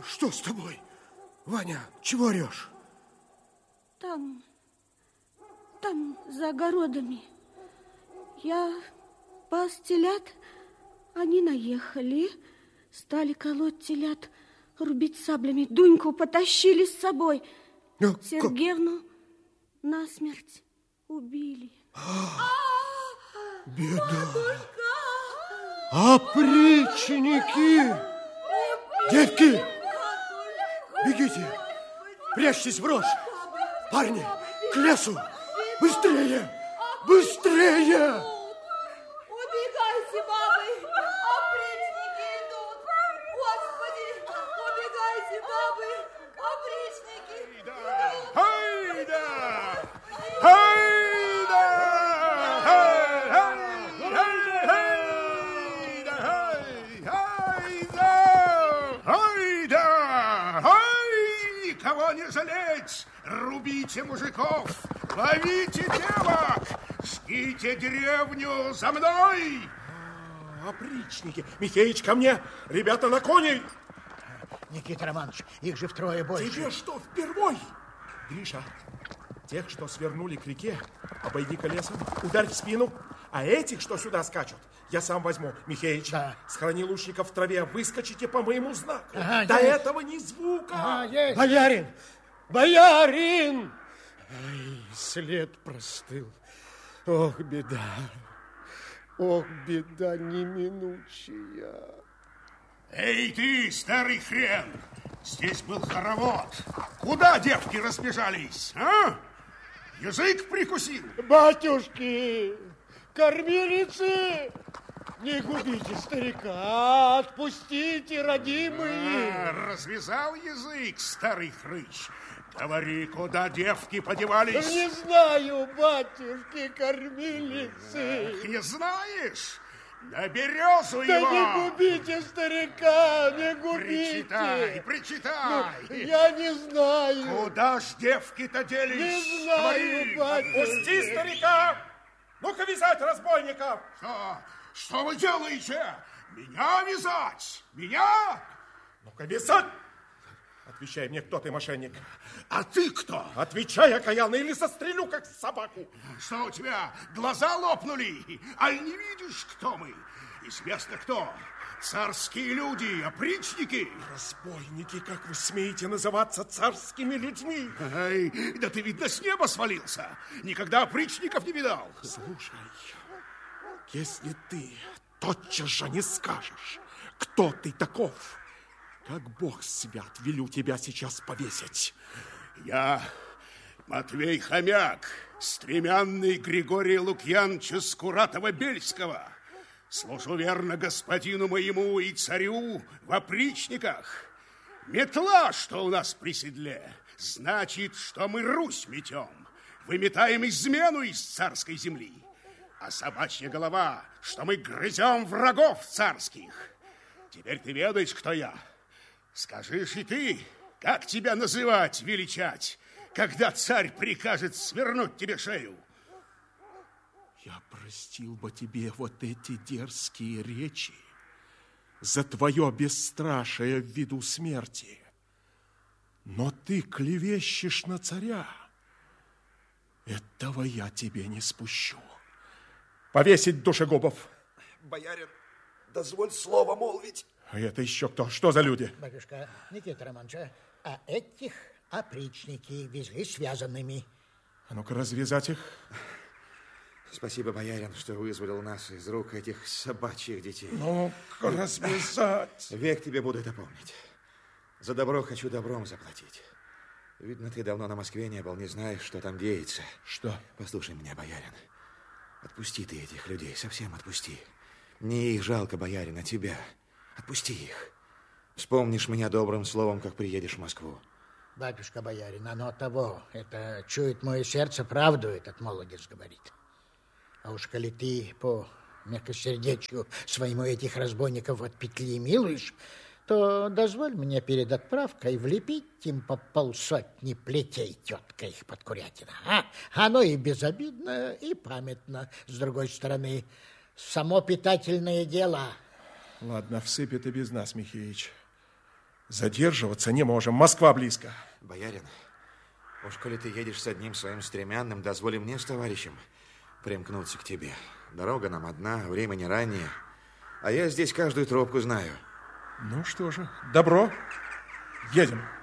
Что с тобой? Ваня, чего орешь? Там за огородами. Я пас телят, они наехали, стали колоть телят, рубить саблями. Дуньку потащили с собой. Сергеевну насмерть убили. Беда. Опричники! Девки, бегите, прячьтесь в рожь. Парни, к лесу! Быстрее! Быстрее! Убегайте, бабы! Опричники идут! Господи! Убегайте, бабы! Опричники идут! Хайда! Хайда! Хайда! Ай! Кого не жалеть! Рубите мужиков! Ловите девок! Жгите деревню за мной! Опричники! Михеич, ко мне! Ребята на коней! Никита Романович, их же втрое больше. Тебе что, впервой? Гриша, тех, что свернули к реке, обойди-ка лесом, ударь в спину, а этих, что сюда скачут, я сам возьму. Михеич, да. Схорони лучников в траве, выскочите по моему знаку. Ага, До есть. этого ни звука. Ага, есть. Боярин! Боярин! Ай, след простыл. Ох, беда. Ох, беда неминучая. Эй ты, старый хрен! Здесь был хоровод. Куда девки разбежались, а? Язык прикусил? Батюшки, кормилицы, не губите старика, отпустите, родимые. Развязал язык, старый хрыч. Говори, куда девки подевались? Не знаю, батюшки, кормилицы. Эх, не знаешь? На березу Да его! не губите старика, не губите. Причитай, причитай. Ну, я не знаю. Куда ж девки-то делись? Не знаю, Говори. батюшки. Отпусти старика! Ну-ка вязать разбойников! Что вы делаете? Меня вязать? Меня? Ну-ка вязать! Отвечай мне, кто ты, мошенник. А ты кто? Отвечай, окаянный, или застрелю, как собаку. Что у тебя, глаза лопнули? Аль не видишь, кто мы? Известно кто. Царские люди, опричники. Разбойники, как вы смеете называться царскими людьми? Ай, да ты, видно, с неба свалился. Никогда опричников не видал. Слушай, если ты тотчас же не скажешь, кто ты таков, как Бог свят, велю тебя сейчас повесить. Я Матвей Хомяк, стремянный Григорий Лукьяновича Скуратова-Бельского. Служу верно господину моему и царю в опричниках. Метла, что у нас при седле, значит, что мы Русь метем. Выметаем измену из царской земли. А собачья голова, что мы грызем врагов царских. Теперь ты ведаешь, кто я. Скажешь и ты, как тебя называть, величать, когда царь прикажет свернуть тебе шею? Я простил бы тебе вот эти дерзкие речи за твое бесстрашие в виду смерти. Но ты клевещешь на царя. Этого я тебе не спущу. Повесить душегубов. Боярин, дозволь слово молвить. А это еще кто? Что за люди? Батюшка, Никита Романович, а этих опричники везли связанными. А ну-ка развязать их. Спасибо, боярин, что вызволил нас из рук этих собачьих детей. Ну-ка развязать. Век тебе буду это помнить. За добро хочу добром заплатить. Видно, ты давно на Москве не был, не знаешь, что там деется. Что? Послушай меня, боярин. Отпусти ты этих людей, совсем отпусти. Мне их жалко, боярин, а тебя. Отпусти их. Вспомнишь меня добрым словом, как приедешь в Москву. Батюшка боярин, оно того. Это чует мое сердце, правду этот молодец говорит. А уж коли ты по мягкосердечию своему этих разбойников от петли милуешь, то дозволь мне перед отправкой влепить им по полсотни плетей, тетка их подкурятина. Оно и безобидно, и памятно. С другой стороны, само питательное дело. Ладно, всыпет и без нас, Михеич. Задерживаться не можем. Москва близко. Боярин, уж коли ты едешь с одним своим стремянным, дозволи мне с товарищем примкнуться к тебе. Дорога нам одна, время не раннее. А я здесь каждую тропку знаю. Ну что же, добро. Едем.